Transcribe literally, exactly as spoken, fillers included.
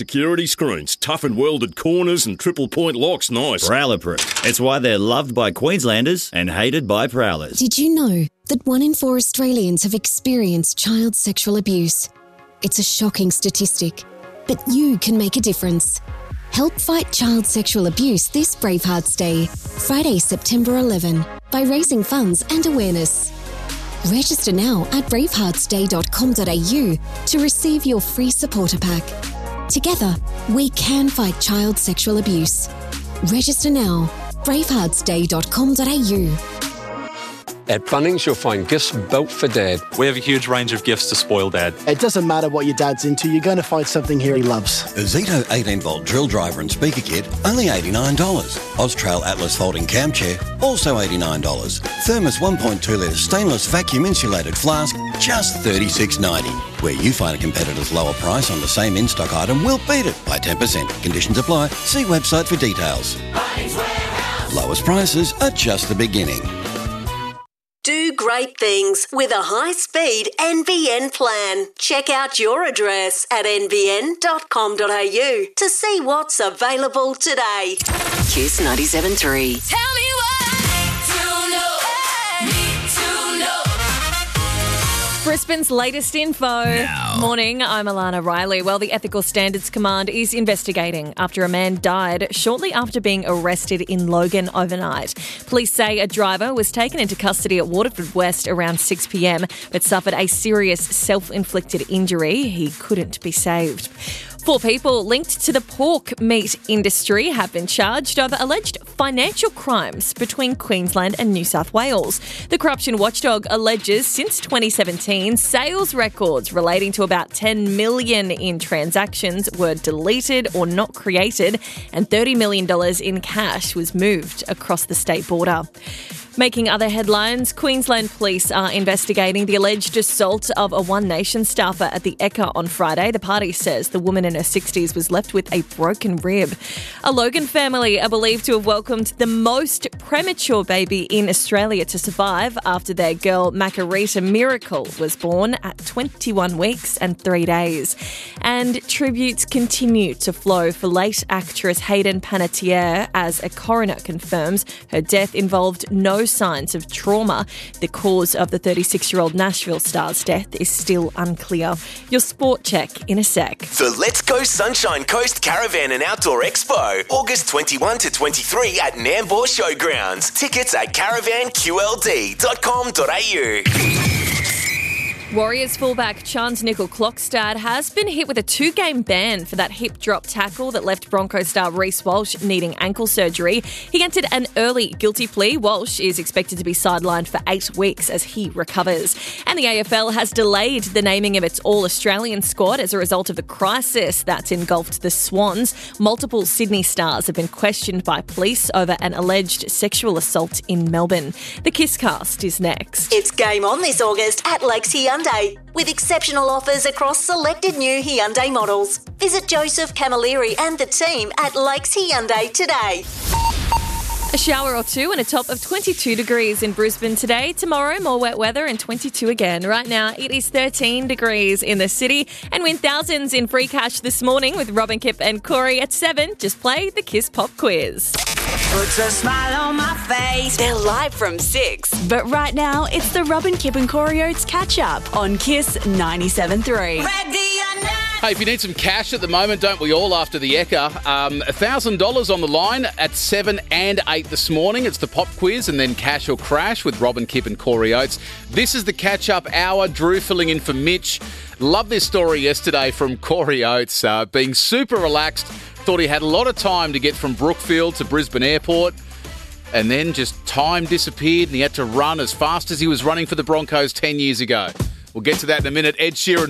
Security screens, tough and welded corners and triple point locks, nice. Prowler-proof. It's why they're loved by Queenslanders and hated by prowlers. Did you know that one in four Australians have experienced child sexual abuse? It's a shocking statistic, but you can make a difference. Help fight child sexual abuse this Bravehearts Day, Friday, September eleventh, by raising funds and awareness. Register now at bravehearts day dot com dot a u to receive your free supporter pack. Together, we can fight child sexual abuse. Register now, bravehearts day dot com dot a u. At Bunnings, you'll find gifts built for Dad. We have a huge range of gifts to spoil Dad. It doesn't matter what your dad's into, you're going to find something here he loves. A Zito eighteen volt drill driver and speaker kit, only eighty-nine dollars. Austrail Atlas folding cam chair, also eighty-nine dollars. Thermos one point two litre stainless vacuum insulated flask, just thirty-six ninety. Where you find a competitor's lower price on the same in-stock item, we'll beat it by ten percent. Conditions apply. See website for details. Lowest prices are just the beginning. Do great things with a high-speed N B N plan. Check out your address at n b n dot com dot a u to see what's available today. Kiss ninety-seven point three. Tell me what to know, need to know. Brisbane's latest info. Now. Morning, I'm Alana Riley. Well, the Ethical Standards Command is investigating after a man died shortly after being arrested in Logan overnight. Police say a driver was taken into custody at Waterford West around six p.m. but suffered a serious self-inflicted injury. He couldn't be saved. Four people linked to the pork meat industry have been charged over alleged financial crimes between Queensland and New South Wales. The corruption watchdog alleges since twenty seventeen, sales records relating to about ten million dollars in transactions were deleted or not created, and thirty million dollars in cash was moved across the state border. Making other headlines, Queensland police are investigating the alleged assault of a One Nation staffer at the Ekka on Friday. The party says the woman in her sixties was left with a broken rib. A Logan family are believed to have welcomed the most premature baby in Australia to survive after their girl Macarita Miracle was born at twenty-one weeks and three days. And tributes continue to flow for late actress Hayden Panettiere as a coroner confirms her death involved no signs of trauma. The cause of the thirty-six-year-old Nashville star's death is still unclear. Your sport check in a sec. The Let's Go Sunshine Coast Caravan and Outdoor Expo, August twenty-first to twenty-third at Nambour Showgrounds. Tickets at caravan q l d dot com dot a u. Warriors fullback Chance Nickel-Klokstad has been hit with a two-game ban for that hip drop tackle that left Broncos star Reece Walsh needing ankle surgery. He entered an early guilty plea. Walsh is expected to be sidelined for eight weeks as he recovers. And the A F L has delayed the naming of its All-Australian squad as a result of the crisis that's engulfed the Swans. Multiple Sydney stars have been questioned by police over an alleged sexual assault in Melbourne. The Kisscast is next. It's game on this August at Lakes Hyundai with exceptional offers across selected new Hyundai models. Visit Joseph Camilleri and the team at Lakes Hyundai today. A shower or two and a top of twenty-two degrees in Brisbane today. Tomorrow, more wet weather and twenty-two again. Right now, it is thirteen degrees in the city. And win thousands in free cash this morning with Robin, Kip and Corey at seven. Just play the Kiss Pop Quiz. Puts a smile on my face. They're live from six. But right now, it's the Robin, Kip and Corey Oates catch-up on Kiss ninety-seven point three. Hey, if you need some cash at the moment, don't we all, after the Ekka? Um, one thousand dollars on the line at seven and eight this morning. It's the pop quiz and then Cash or Crash with Robin, Kip and Corey Oates. This is the catch-up hour. Drew filling in for Mitch. Love this story yesterday from Corey Oates. Uh, being super relaxed, thought he had a lot of time to get from Brookfield to Brisbane Airport. And then just time disappeared and he had to run as fast as he was running for the Broncos ten years ago. We'll get to that in a minute. Ed Sheeran.